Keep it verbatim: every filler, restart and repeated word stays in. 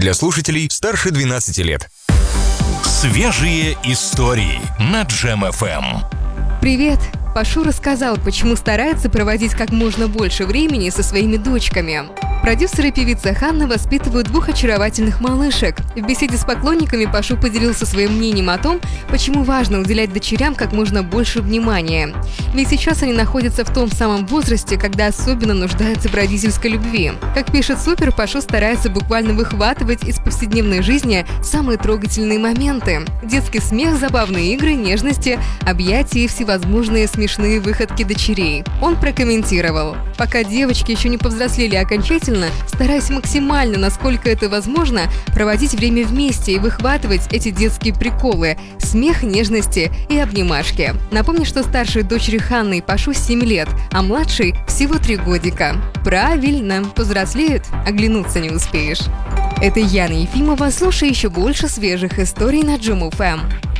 для слушателей старше двенадцати лет. Свежие истории на Джем эф эм. Привет! Пашу рассказал, почему старается проводить как можно больше времени со своими дочками. Продюсер и певица Ханна воспитывают двух очаровательных малышек. В беседе с поклонниками Пашу поделился своим мнением о том, почему важно уделять дочерям как можно больше внимания. Ведь сейчас они находятся в том самом возрасте, когда особенно нуждаются в родительской любви. Как пишет Супер, Пашу старается буквально выхватывать из повседневной жизни самые трогательные моменты. Детский смех, забавные игры, нежности, объятия и всевозможные смешные выходки дочерей. Он прокомментировал: «Пока девочки еще не повзрослели окончательно, стараюсь максимально, насколько это возможно, проводить время вместе и выхватывать эти детские приколы, смех, нежности и обнимашки». Напомню, что старшей дочери Ханны и Пашу семь лет, а младшей всего три годика. Правильно, повзрослеют, оглянуться не успеешь. Это Яна Ефимова. Слушай еще больше свежих историй на Джем эф эм.